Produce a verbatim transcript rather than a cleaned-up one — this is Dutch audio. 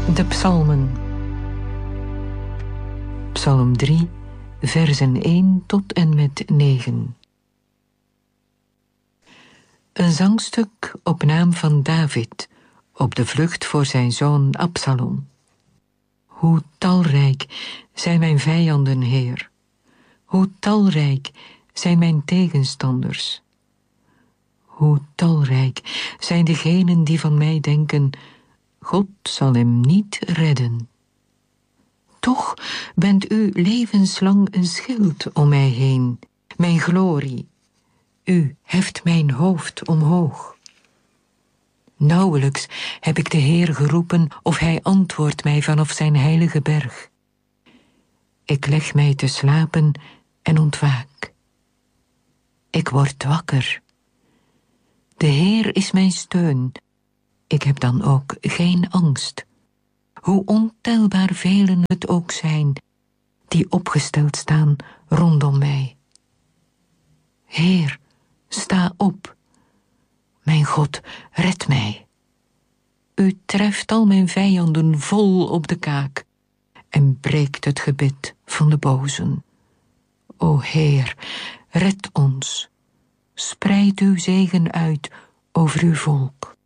De psalmen. Psalm drie, versen één tot en met negen. Een zangstuk op naam van David, op de vlucht voor zijn zoon Absalom. Hoe talrijk zijn mijn vijanden, Heer. Hoe talrijk zijn mijn tegenstanders. Hoe talrijk zijn degenen die van mij denken, God zal hem niet redden. Toch bent u levenslang een schild om mij heen, mijn glorie. U heft mijn hoofd omhoog. Nauwelijks heb ik de Heer geroepen of hij antwoordt mij vanaf zijn heilige berg. Ik leg mij te slapen en ontwaak. Ik word wakker. De Heer is mijn steun. Ik heb dan ook geen angst. Hoe ontelbaar velen het ook zijn, die opgesteld staan rondom mij. Heer, sta op. Mijn God, red mij. U treft al mijn vijanden vol op de kaak en breekt het gebit van de bozen. O Heer, red ons. Spreid uw zegen uit over uw volk.